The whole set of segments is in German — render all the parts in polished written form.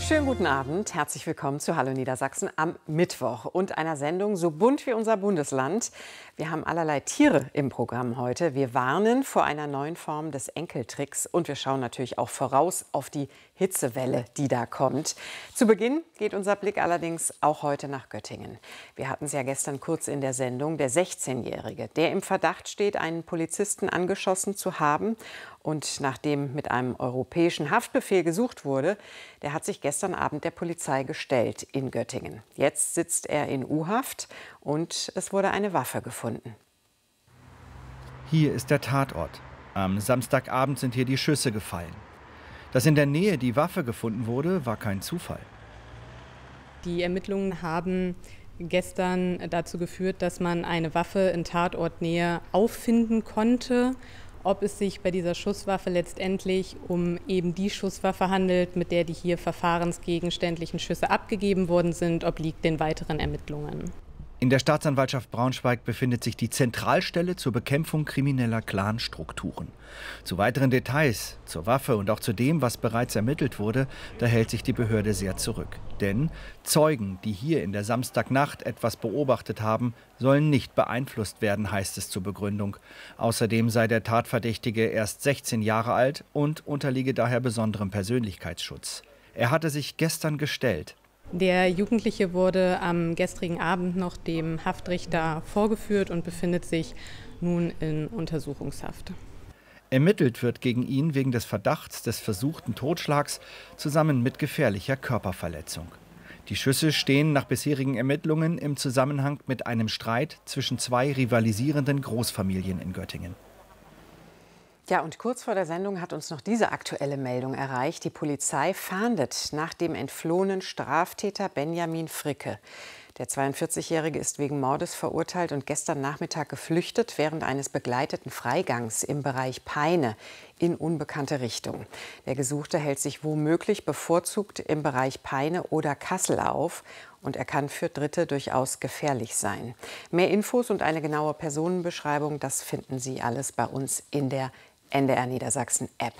Schönen guten Abend, herzlich willkommen zu Hallo Niedersachsen am Mittwoch und einer Sendung so bunt wie unser Bundesland. Wir haben allerlei Tiere im Programm heute. Wir warnen vor einer neuen Form des Enkeltricks und wir schauen natürlich auch voraus auf die Hitzewelle, die da kommt. Zu Beginn geht unser Blick allerdings auch heute nach Göttingen. Wir hatten es ja gestern kurz in der Sendung. Der 16-Jährige, der im Verdacht steht, einen Polizisten angeschossen zu haben und nachdem mit einem europäischen Haftbefehl gesucht wurde, der hat sich gestern Abend der Polizei gestellt in Göttingen. Jetzt sitzt er in U-Haft und es wurde eine Waffe gefunden. Hier ist der Tatort. Am Samstagabend sind hier die Schüsse gefallen. Dass in der Nähe die Waffe gefunden wurde, war kein Zufall. Die Ermittlungen haben gestern dazu geführt, dass man eine Waffe in Tatortnähe auffinden konnte. Ob es sich bei dieser Schusswaffe letztendlich um eben die Schusswaffe handelt, mit der die hier verfahrensgegenständlichen Schüsse abgegeben worden sind, obliegt den weiteren Ermittlungen. In der Staatsanwaltschaft Braunschweig befindet sich die Zentralstelle zur Bekämpfung krimineller Clanstrukturen. Zu weiteren Details, zur Waffe und auch zu dem, was bereits ermittelt wurde, da hält sich die Behörde sehr zurück. Denn Zeugen, die hier in der Samstagnacht etwas beobachtet haben, sollen nicht beeinflusst werden, heißt es zur Begründung. Außerdem sei der Tatverdächtige erst 16 Jahre alt und unterliege daher besonderem Persönlichkeitsschutz. Er hatte sich gestern gestellt. Der Jugendliche wurde am gestrigen Abend noch dem Haftrichter vorgeführt und befindet sich nun in Untersuchungshaft. Ermittelt wird gegen ihn wegen des Verdachts des versuchten Totschlags zusammen mit gefährlicher Körperverletzung. Die Schüsse stehen nach bisherigen Ermittlungen im Zusammenhang mit einem Streit zwischen zwei rivalisierenden Großfamilien in Göttingen. Ja, und kurz vor der Sendung hat uns noch diese aktuelle Meldung erreicht. Die Polizei fahndet nach dem entflohenen Straftäter Benjamin Fricke. Der 42-Jährige ist wegen Mordes verurteilt und gestern Nachmittag geflüchtet während eines begleiteten Freigangs im Bereich Peine in unbekannte Richtung. Der Gesuchte hält sich womöglich bevorzugt im Bereich Peine oder Kassel auf. Und er kann für Dritte durchaus gefährlich sein. Mehr Infos und eine genaue Personenbeschreibung, das finden Sie alles bei uns in der NDR Niedersachsen App.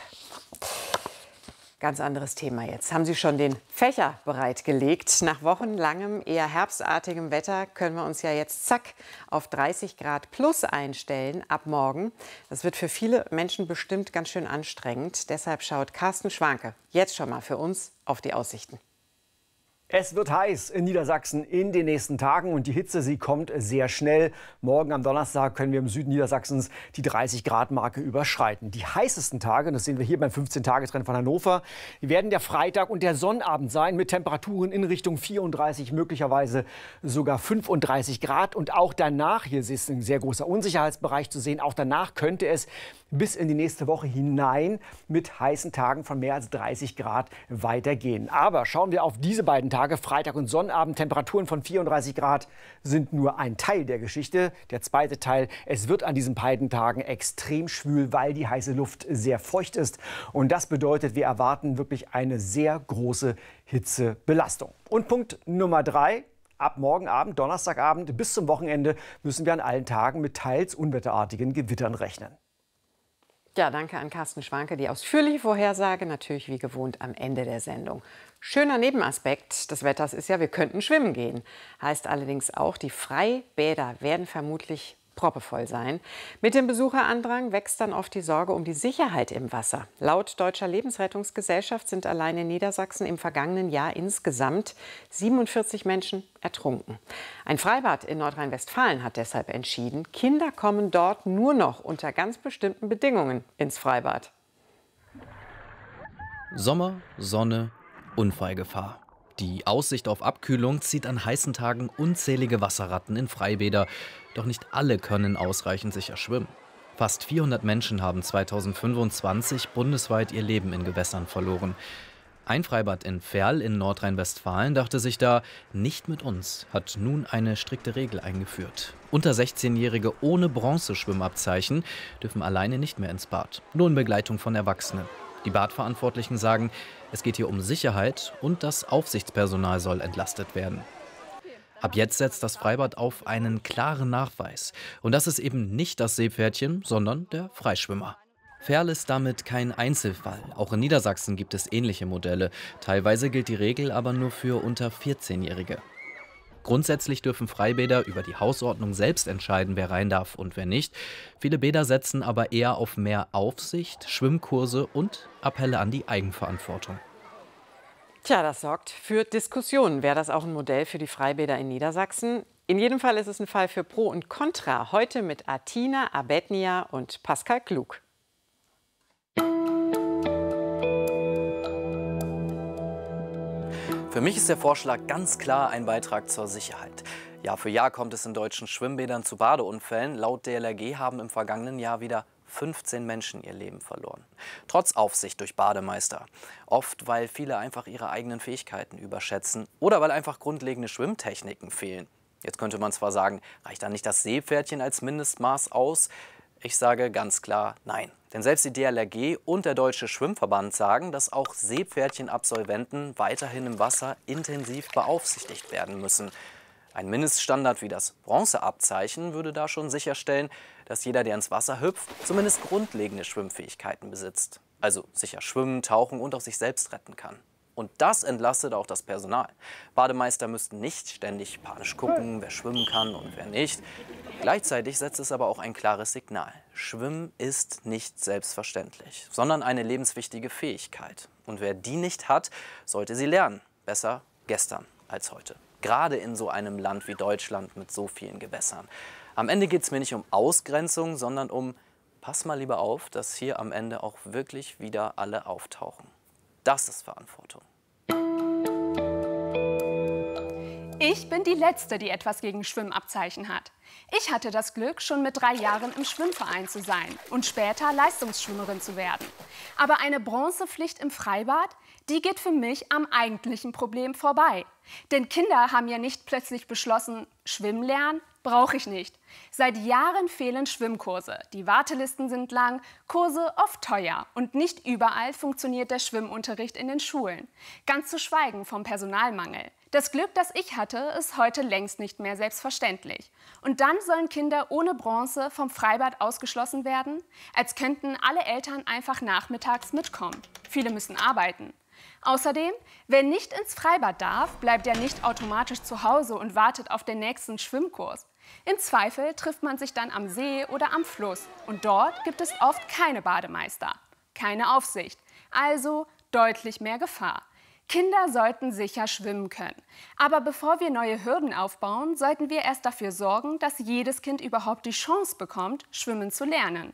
Ganz anderes Thema jetzt. Haben Sie schon den Fächer bereitgelegt? Nach wochenlangem, eher herbstartigem Wetter können wir uns ja jetzt zack auf 30 Grad plus einstellen ab morgen. Das wird für viele Menschen bestimmt ganz schön anstrengend. Deshalb schaut Carsten Schwanke jetzt schon mal für uns auf die Aussichten. Es wird heiß in Niedersachsen in den nächsten Tagen und die Hitze, sie kommt sehr schnell. Morgen am Donnerstag können wir im Süden Niedersachsens die 30-Grad-Marke überschreiten. Die heißesten Tage, das sehen wir hier beim 15-Tage-Trend von Hannover, die werden der Freitag und der Sonnabend sein mit Temperaturen in Richtung 34, möglicherweise sogar 35 Grad. Und auch danach, hier ist ein sehr großer Unsicherheitsbereich zu sehen, auch danach könnte es bis in die nächste Woche hinein mit heißen Tagen von mehr als 30 Grad weitergehen. Aber schauen wir auf diese beiden Tage, Freitag und Sonnabend. Temperaturen von 34 Grad sind nur ein Teil der Geschichte. Der zweite Teil, es wird an diesen beiden Tagen extrem schwül, weil die heiße Luft sehr feucht ist. Und das bedeutet, wir erwarten wirklich eine sehr große Hitzebelastung. Und Punkt Nummer 3. Ab morgen Abend, Donnerstagabend bis zum Wochenende müssen wir an allen Tagen mit teils unwetterartigen Gewittern rechnen. Ja, danke an Carsten Schwanke. Die ausführliche Vorhersage natürlich wie gewohnt am Ende der Sendung. Schöner Nebenaspekt des Wetters ist ja, wir könnten schwimmen gehen. Heißt allerdings auch, die Freibäder werden vermutlich proppevoll sein. Mit dem Besucherandrang wächst dann oft die Sorge um die Sicherheit im Wasser. Laut Deutscher Lebensrettungsgesellschaft sind allein in Niedersachsen im vergangenen Jahr insgesamt 47 Menschen ertrunken. Ein Freibad in Nordrhein-Westfalen hat deshalb entschieden, Kinder kommen dort nur noch unter ganz bestimmten Bedingungen ins Freibad. Sommer, Sonne, Unfallgefahr. Die Aussicht auf Abkühlung zieht an heißen Tagen unzählige Wasserratten in Freibäder. Doch nicht alle können ausreichend sicher schwimmen. Fast 400 Menschen haben 2025 bundesweit ihr Leben in Gewässern verloren. Ein Freibad in Verl in Nordrhein-Westfalen dachte sich da, nicht mit uns, hat nun eine strikte Regel eingeführt. Unter 16-Jährige ohne Bronzeschwimmabzeichen dürfen alleine nicht mehr ins Bad, nur in Begleitung von Erwachsenen. Die Badverantwortlichen sagen, es geht hier um Sicherheit und das Aufsichtspersonal soll entlastet werden. Ab jetzt setzt das Freibad auf einen klaren Nachweis. Und das ist eben nicht das Seepferdchen, sondern der Freischwimmer. Ferl ist damit kein Einzelfall. Auch in Niedersachsen gibt es ähnliche Modelle. Teilweise gilt die Regel aber nur für unter 14-Jährige. Grundsätzlich dürfen Freibäder über die Hausordnung selbst entscheiden, wer rein darf und wer nicht. Viele Bäder setzen aber eher auf mehr Aufsicht, Schwimmkurse und Appelle an die Eigenverantwortung. Tja, das sorgt für Diskussionen. Wäre das auch ein Modell für die Freibäder in Niedersachsen? In jedem Fall ist es ein Fall für Pro und Contra. Heute mit Atina Abednia und Pascal Klug. Für mich ist der Vorschlag ganz klar ein Beitrag zur Sicherheit. Jahr für Jahr kommt es in deutschen Schwimmbädern zu Badeunfällen. Laut DLRG haben im vergangenen Jahr wieder 15 Menschen ihr Leben verloren. Trotz Aufsicht durch Bademeister. Oft, weil viele einfach ihre eigenen Fähigkeiten überschätzen oder weil einfach grundlegende Schwimmtechniken fehlen. Jetzt könnte man zwar sagen, reicht da nicht das Seepferdchen als Mindestmaß aus? Ich sage ganz klar nein. Denn selbst die DLRG und der Deutsche Schwimmverband sagen, dass auch Seepferdchen-Absolventen weiterhin im Wasser intensiv beaufsichtigt werden müssen. Ein Mindeststandard wie das Bronzeabzeichen würde da schon sicherstellen, dass jeder, der ins Wasser hüpft, zumindest grundlegende Schwimmfähigkeiten besitzt. Also sicher schwimmen, tauchen und auch sich selbst retten kann. Und das entlastet auch das Personal. Bademeister müssten nicht ständig panisch gucken, wer schwimmen kann und wer nicht. Gleichzeitig setzt es aber auch ein klares Signal. Schwimmen ist nicht selbstverständlich, sondern eine lebenswichtige Fähigkeit. Und wer die nicht hat, sollte sie lernen. Besser gestern als heute. Gerade in so einem Land wie Deutschland mit so vielen Gewässern. Am Ende geht es mir nicht um Ausgrenzung, sondern um, pass mal lieber auf, dass hier am Ende auch wirklich wieder alle auftauchen. Das ist Verantwortung. Ich bin die Letzte, die etwas gegen Schwimmabzeichen hat. Ich hatte das Glück, schon mit 3 Jahren im Schwimmverein zu sein und später Leistungsschwimmerin zu werden. Aber eine Bronzepflicht im Freibad, die geht für mich am eigentlichen Problem vorbei. Denn Kinder haben ja nicht plötzlich beschlossen, Schwimmen lernen brauche ich nicht. Seit Jahren fehlen Schwimmkurse. Die Wartelisten sind lang, Kurse oft teuer und nicht überall funktioniert der Schwimmunterricht in den Schulen. Ganz zu schweigen vom Personalmangel. Das Glück, das ich hatte, ist heute längst nicht mehr selbstverständlich. Und dann sollen Kinder ohne Bronze vom Freibad ausgeschlossen werden, als könnten alle Eltern einfach nachmittags mitkommen. Viele müssen arbeiten. Außerdem, wer nicht ins Freibad darf, bleibt ja nicht automatisch zu Hause und wartet auf den nächsten Schwimmkurs. Im Zweifel trifft man sich dann am See oder am Fluss. Und dort gibt es oft keine Bademeister, keine Aufsicht. Also deutlich mehr Gefahr. Kinder sollten sicher schwimmen können. Aber bevor wir neue Hürden aufbauen, sollten wir erst dafür sorgen, dass jedes Kind überhaupt die Chance bekommt, schwimmen zu lernen.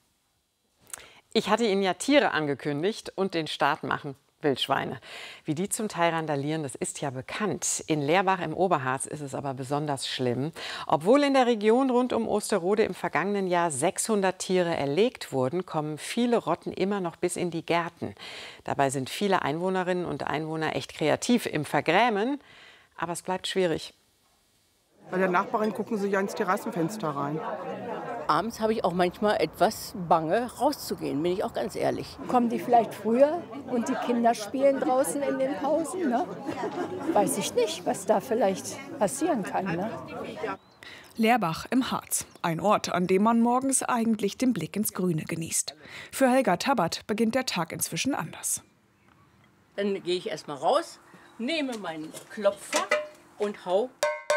Ich hatte Ihnen ja Tiere angekündigt und den Start machen Wildschweine. Wie die zum Teil randalieren, das ist ja bekannt. In Leerbach im Oberharz ist es aber besonders schlimm. Obwohl in der Region rund um Osterode im vergangenen Jahr 600 Tiere erlegt wurden, kommen viele Rotten immer noch bis in die Gärten. Dabei sind viele Einwohnerinnen und Einwohner echt kreativ im Vergrämen, aber es bleibt schwierig. Bei der Nachbarin gucken sie ja ins Terrassenfenster rein. Abends habe ich auch manchmal etwas Bange, rauszugehen, bin ich auch ganz ehrlich. Kommen die vielleicht früher und die Kinder spielen draußen in den Pausen? Ne? Weiß ich nicht, was da vielleicht passieren kann. Ne? Leerbach im Harz. Ein Ort, an dem man morgens eigentlich den Blick ins Grüne genießt. Für Helga Tabat beginnt der Tag inzwischen anders. Dann gehe ich erst mal raus, nehme meinen Klopfer und hau.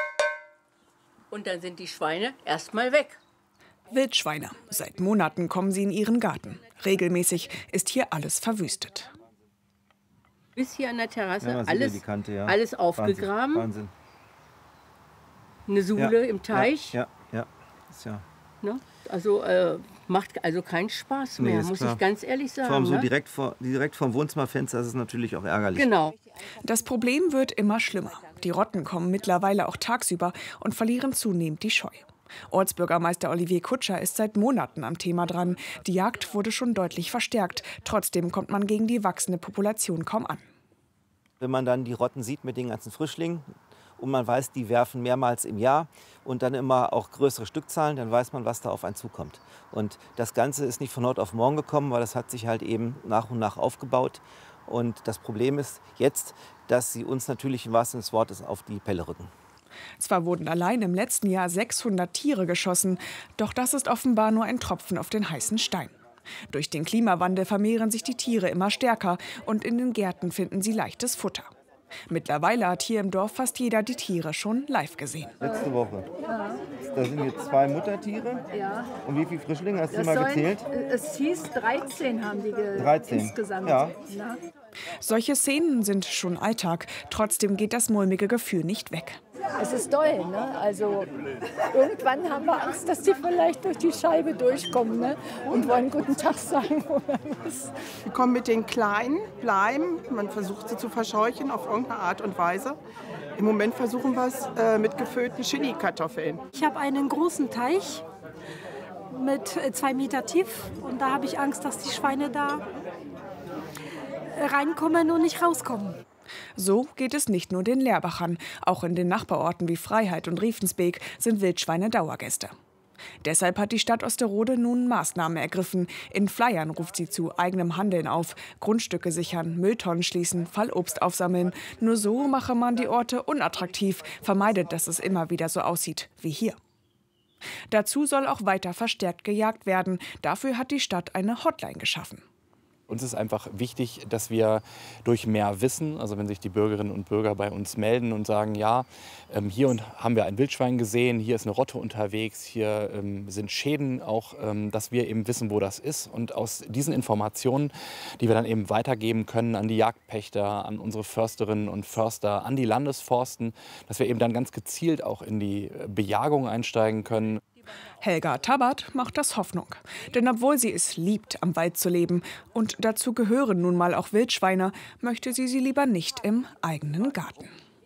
Und dann sind die Schweine erst mal weg. Wildschweine. Seit Monaten kommen sie in ihren Garten. Regelmäßig ist hier alles verwüstet. Bis hier an der Terrasse, ja, alles, Kante, ja. alles aufgegraben. Wahnsinn. Eine Suhle im Teich. Ja. Ist ja. Ne? Also macht also keinen Spaß mehr, muss ich ganz ehrlich sagen. Vor allem so ne? direkt vom Wohnzimmerfenster ist es natürlich auch ärgerlich. Genau. Das Problem wird immer schlimmer. Die Rotten kommen mittlerweile auch tagsüber und verlieren zunehmend die Scheu. Ortsbürgermeister Olivier Kutscher ist seit Monaten am Thema dran. Die Jagd wurde schon deutlich verstärkt. Trotzdem kommt man gegen die wachsende Population kaum an. Wenn man dann die Rotten sieht mit den ganzen Frischlingen und man weiß, die werfen mehrmals im Jahr und dann immer auch größere Stückzahlen, dann weiß man, was da auf einen zukommt. Und das Ganze ist nicht von heute auf morgen gekommen, weil das hat sich halt eben nach und nach aufgebaut. Und das Problem ist jetzt, dass sie uns natürlich im wahrsten Sinne des Wortes auf die Pelle rücken. Zwar wurden allein im letzten Jahr 600 Tiere geschossen, doch das ist offenbar nur ein Tropfen auf den heißen Stein. Durch den Klimawandel vermehren sich die Tiere immer stärker und in den Gärten finden sie leichtes Futter. Mittlerweile hat hier im Dorf fast jeder die Tiere schon live gesehen. Letzte Woche. Ja. Da sind jetzt 2 Muttertiere. Ja. Und wie viele Frischlinge hast du mal gezählt? Es hieß 13 haben die 13. Insgesamt. Ja. Ja. Solche Szenen sind schon Alltag. Trotzdem geht das mulmige Gefühl nicht weg. Es ist doll, ne? Also irgendwann haben wir Angst, dass die vielleicht durch die Scheibe durchkommen, ne? Und wollen guten Tag sagen oder was. Wir kommen mit den Kleinen, bleiben. Man versucht sie zu verscheuchen auf irgendeine Art und Weise. Im Moment versuchen wir es mit gefüllten Chili-Kartoffeln. Ich habe einen großen Teich mit 2 Meter tief und da habe ich Angst, dass die Schweine da reinkommen und nicht rauskommen. So geht es nicht nur den Lerbachern. Auch in den Nachbarorten wie Freiheit und Riefensbeek sind Wildschweine Dauergäste. Deshalb hat die Stadt Osterode nun Maßnahmen ergriffen. In Flyern ruft sie zu eigenem Handeln auf. Grundstücke sichern, Mülltonnen schließen, Fallobst aufsammeln. Nur so mache man die Orte unattraktiv, vermeidet, dass es immer wieder so aussieht wie hier. Dazu soll auch weiter verstärkt gejagt werden. Dafür hat die Stadt eine Hotline geschaffen. Uns ist einfach wichtig, dass wir durch mehr Wissen, also wenn sich die Bürgerinnen und Bürger bei uns melden und sagen, ja, hier haben wir ein Wildschwein gesehen, hier ist eine Rotte unterwegs, hier sind Schäden auch, dass wir eben wissen, wo das ist. Und aus diesen Informationen, die wir dann eben weitergeben können an die Jagdpächter, an unsere Försterinnen und Förster, an die Landesforsten, dass wir eben dann ganz gezielt auch in die Bejagung einsteigen können. Helga Tabbert macht das Hoffnung. Denn obwohl sie es liebt, am Wald zu leben, und dazu gehören nun mal auch Wildschweine, möchte sie lieber nicht im eigenen Garten.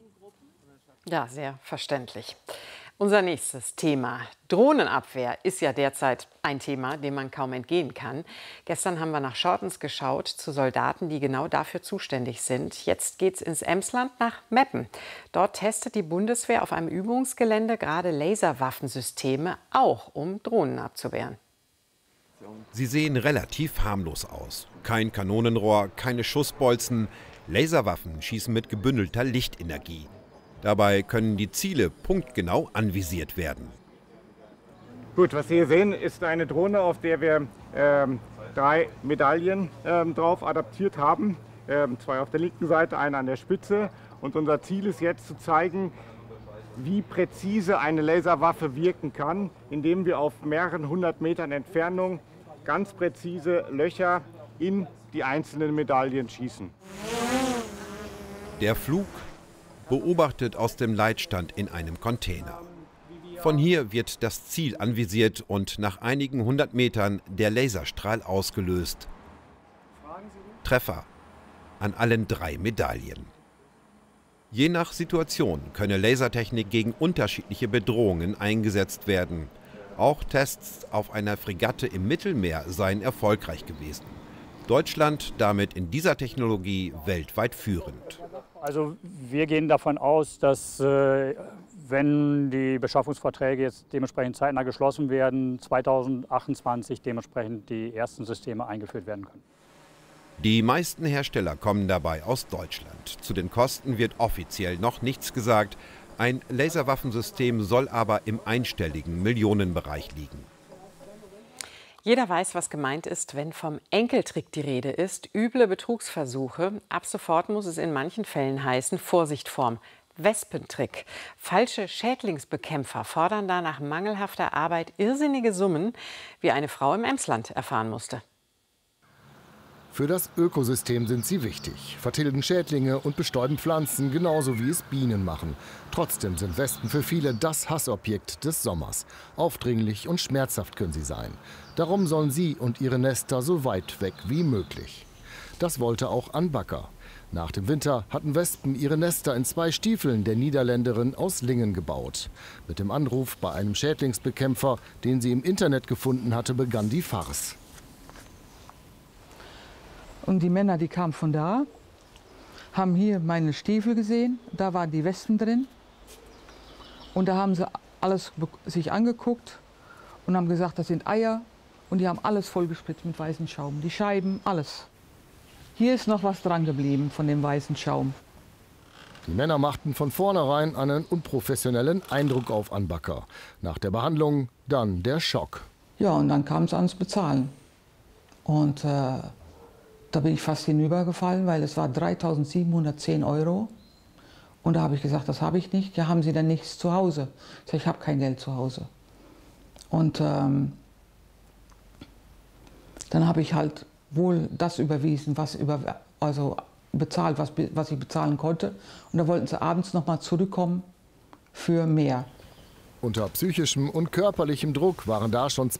Ja, sehr verständlich. Unser nächstes Thema. Drohnenabwehr ist ja derzeit ein Thema, dem man kaum entgehen kann. Gestern haben wir nach Schortens geschaut, zu Soldaten, die genau dafür zuständig sind. Jetzt geht's ins Emsland nach Meppen. Dort testet die Bundeswehr auf einem Übungsgelände gerade Laserwaffensysteme, auch um Drohnen abzuwehren. Sie sehen relativ harmlos aus. Kein Kanonenrohr, keine Schussbolzen. Laserwaffen schießen mit gebündelter Lichtenergie. Dabei können die Ziele punktgenau anvisiert werden. Gut, was Sie hier sehen, ist eine Drohne, auf der wir 3 Medaillen drauf adaptiert haben. 2 auf der linken Seite, eine an der Spitze. Und unser Ziel ist jetzt zu zeigen, wie präzise eine Laserwaffe wirken kann, indem wir auf mehreren 100 Metern Entfernung ganz präzise Löcher in die einzelnen Medaillen schießen. Der Flug beobachtet aus dem Leitstand in einem Container. Von hier wird das Ziel anvisiert und nach einigen 100 Metern der Laserstrahl ausgelöst. Treffer an allen 3 Medaillen. Je nach Situation könne Lasertechnik gegen unterschiedliche Bedrohungen eingesetzt werden. Auch Tests auf einer Fregatte im Mittelmeer seien erfolgreich gewesen. Deutschland damit in dieser Technologie weltweit führend. Also wir gehen davon aus, dass wenn die Beschaffungsverträge jetzt dementsprechend zeitnah geschlossen werden, 2028 dementsprechend die ersten Systeme eingeführt werden können. Die meisten Hersteller kommen dabei aus Deutschland. Zu den Kosten wird offiziell noch nichts gesagt. Ein Laserwaffensystem soll aber im einstelligen Millionenbereich liegen. Jeder weiß, was gemeint ist, wenn vom Enkeltrick die Rede ist. Üble Betrugsversuche. Ab sofort muss es in manchen Fällen heißen, Vorsicht vorm Wespentrick. Falsche Schädlingsbekämpfer fordern da nach mangelhafter Arbeit irrsinnige Summen, wie eine Frau im Emsland erfahren musste. Für das Ökosystem sind sie wichtig, vertilgen Schädlinge und bestäuben Pflanzen, genauso wie es Bienen machen. Trotzdem sind Wespen für viele das Hassobjekt des Sommers. Aufdringlich und schmerzhaft können sie sein. Darum sollen sie und ihre Nester so weit weg wie möglich. Das wollte auch Anbacker. Nach dem Winter hatten Wespen ihre Nester in 2 Stiefeln der Niederländerin aus Lingen gebaut. Mit dem Anruf bei einem Schädlingsbekämpfer, den sie im Internet gefunden hatte, begann die Farce. Und die Männer, die kamen von da, haben hier meine Stiefel gesehen, da waren die Wespen drin. Und da haben sie alles sich angeguckt und haben gesagt, das sind Eier. Und die haben alles vollgespritzt mit weißem Schaum, die Scheiben, alles. Hier ist noch was dran geblieben von dem weißen Schaum. Die Männer machten von vornherein einen unprofessionellen Eindruck auf Anbacker. Nach der Behandlung dann der Schock. Ja, und dann kam es ans Bezahlen. Und da bin ich fast hinübergefallen, weil es war 3.710 €. Und da habe ich gesagt, das habe ich nicht. Ja, haben Sie denn nichts zu Hause? Ich sage, ich habe kein Geld zu Hause. Und dann habe ich halt wohl das überwiesen, bezahlt, was ich bezahlen konnte. Und da wollten sie abends noch mal zurückkommen für mehr. Unter psychischem und körperlichem Druck waren da schon